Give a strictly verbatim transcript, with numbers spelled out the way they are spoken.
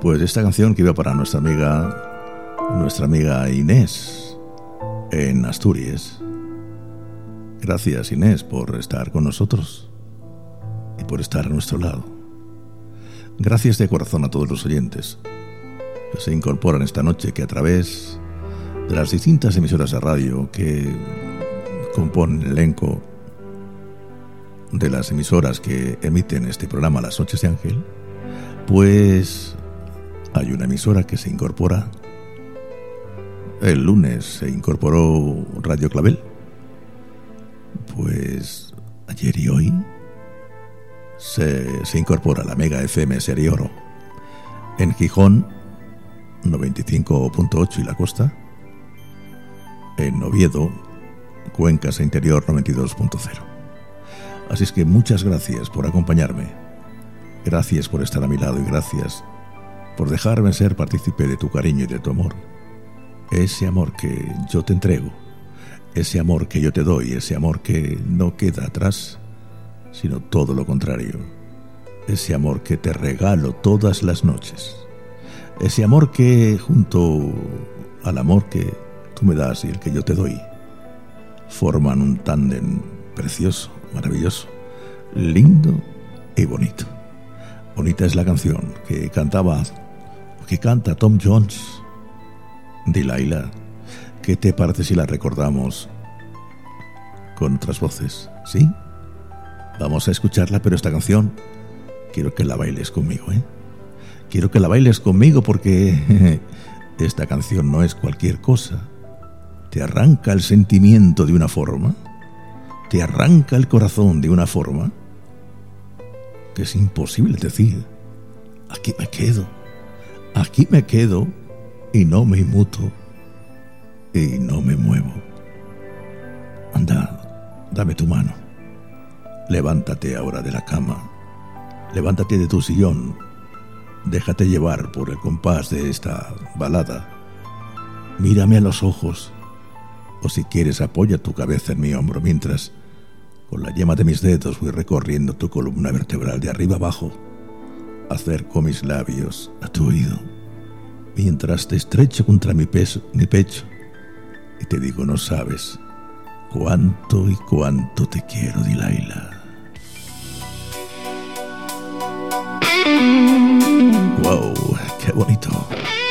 Pues esta canción que iba para nuestra amiga, nuestra amiga Inés, en Asturias. Gracias, Inés, por estar con nosotros y por estar a nuestro lado. Gracias de corazón a todos los oyentes que se incorporan esta noche, que a través de las distintas emisoras de radio que componen el elenco de las emisoras que emiten este programa Las Noches de Ángel, pues hay una emisora que se incorpora. El lunes se incorporó Radio Clavel. Pues ayer y hoy se, se incorpora la Mega F M Serie Oro en Gijón, noventa y cinco punto ocho y La Costa, en Oviedo, Cuencas e Interior noventa y dos punto cero. Así es que muchas gracias por acompañarme, gracias por estar a mi lado y gracias por dejarme ser partícipe de tu cariño y de tu amor. Ese amor que yo te entrego, ese amor que yo te doy, ese amor que no queda atrás, sino todo lo contrario. Ese amor que te regalo todas las noches. Ese amor que, junto al amor que tú me das y el que yo te doy, forman un tándem precioso, maravilloso, lindo y bonito. Bonita es la canción que cantaba, que canta Tom Jones, Delilah. ¿Qué te parece si la recordamos con otras voces? ¿Sí? Vamos a escucharla, pero esta canción quiero que la bailes conmigo, ¿eh? Quiero que la bailes conmigo porque esta canción no es cualquier cosa. Te arranca el sentimiento de una forma, te arranca el corazón de una forma que es imposible decir, aquí me quedo, aquí me quedo y no me inmuto y no me muevo. Anda, dame tu mano. Levántate ahora de la cama. Levántate de tu sillón. Déjate llevar por el compás de esta balada. Mírame a los ojos. O si quieres, apoya tu cabeza en mi hombro mientras, con la yema de mis dedos, voy recorriendo tu columna vertebral de arriba abajo. Acerco mis labios a tu oído mientras te estrecho contra mi, peso, mi pecho y te digo, no sabes cuánto y cuánto te quiero, Delilah. Wow, qué bonito.